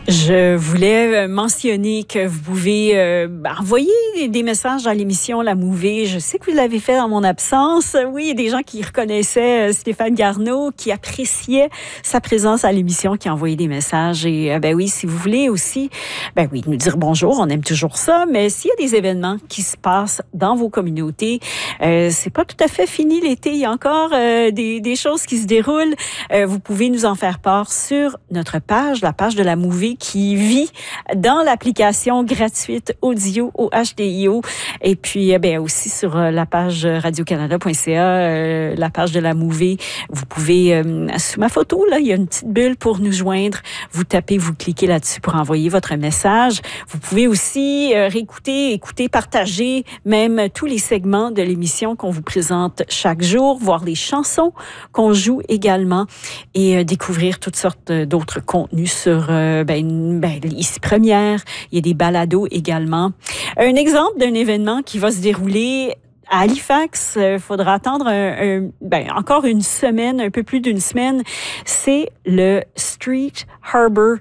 Je voulais mentionner que vous pouvez envoyer des messages à l'émission La Mouvée. Je sais que vous l'avez fait dans mon absence. Oui, il y a des gens qui reconnaissaient Stéphane Garneau, qui appréciaient sa présence à l'émission, qui envoyaient des messages. Et ben oui, si vous voulez aussi, ben oui, nous dire bonjour, on aime toujours ça. Mais s'il y a des événements qui se passent dans vos communautés, c'est pas tout à fait fini l'été. Il y a encore des choses qui se déroulent. Vous pouvez nous en faire part sur notre page, la page de La Mouvée, qui vit dans l'application gratuite audio au HDIO et puis ben aussi sur la page radiocanada.ca, la page de La Mouvée. Vous pouvez, sous ma photo, là, il y a une petite bulle pour nous joindre. Vous tapez, vous cliquez là-dessus pour envoyer votre message. Vous pouvez aussi réécouter, écouter, partager même tous les segments de l'émission qu'on vous présente chaque jour, voir les chansons qu'on joue également et découvrir toutes sortes d'autres contenus sur ici première, il y a des balados également. Un exemple d'un événement qui va se dérouler à Halifax, il faudra attendre encore une semaine, un peu plus d'une semaine. C'est le Street Harbor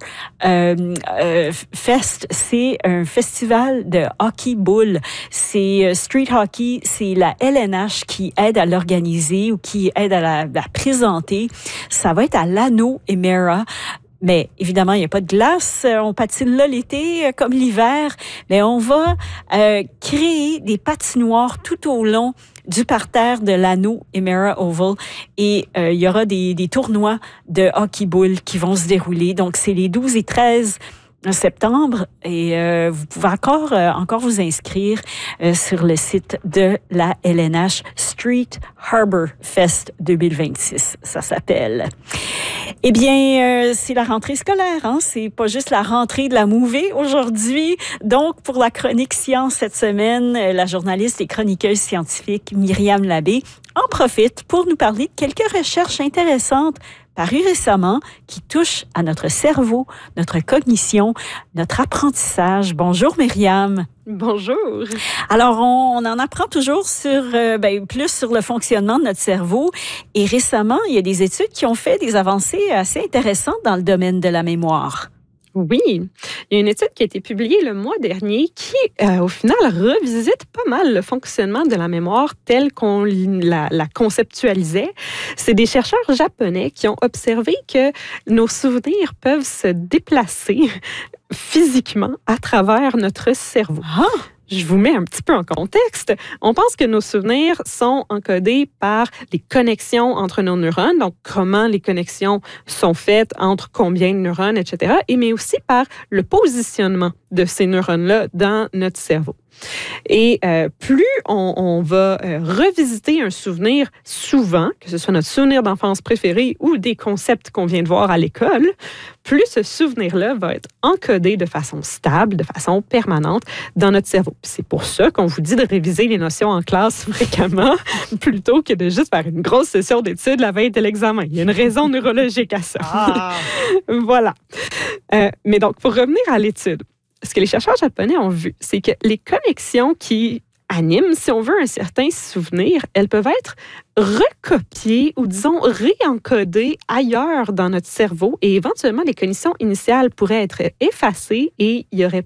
Fest. C'est un festival de hockey boule. C'est street hockey, c'est la LNH qui aide à l'organiser ou qui aide à la présenter. Ça va être à Lano Emera. Mais évidemment, il n'y a pas de glace. On patine là l'été comme l'hiver. Mais on va créer des patinoires tout au long du parterre de l'Anneau Emera Oval. Et il y aura des tournois de hockey boule qui vont se dérouler. Donc, c'est les 12 et 13 septembre et vous pouvez encore vous inscrire sur le site de la LNH Street Harbor Fest 2026, ça s'appelle. Eh bien, c'est la rentrée scolaire, hein? C'est pas juste la rentrée de La Mouvée aujourd'hui. Donc, pour la chronique science cette semaine, la journaliste et chroniqueuse scientifique Myriam Labbé en profite pour nous parler de quelques recherches intéressantes parues récemment qui touchent à notre cerveau, notre cognition, notre apprentissage. Bonjour Myriam. Bonjour. Alors, on en apprend toujours plus sur le fonctionnement de notre cerveau. Et récemment, il y a des études qui ont fait des avancées assez intéressantes dans le domaine de la mémoire. Oui, il y a une étude qui a été publiée le mois dernier qui, au final, revisite pas mal le fonctionnement de la mémoire tel qu'on la conceptualisait. C'est des chercheurs japonais qui ont observé que nos souvenirs peuvent se déplacer physiquement à travers notre cerveau. Ah! Je vous mets un petit peu en contexte. On pense que nos souvenirs sont encodés par les connexions entre nos neurones, donc comment les connexions sont faites entre combien de neurones, etc., mais aussi par le positionnement de ces neurones-là dans notre cerveau. Et plus on va revisiter un souvenir souvent, que ce soit notre souvenir d'enfance préféré ou des concepts qu'on vient de voir à l'école, plus ce souvenir-là va être encodé de façon stable, de façon permanente dans notre cerveau. C'est pour ça qu'on vous dit de réviser les notions en classe fréquemment plutôt que de juste faire une grosse session d'études la veille de l'examen. Il y a une raison neurologique à ça. Ah. Voilà. Mais donc, pour revenir à l'étude, ce que les chercheurs japonais ont vu, c'est que les connexions qui animent, si on veut, un certain souvenir, elles peuvent être recopiées ou, disons, réencodées ailleurs dans notre cerveau et éventuellement, les conditions initiales pourraient être effacées et il n'y aurait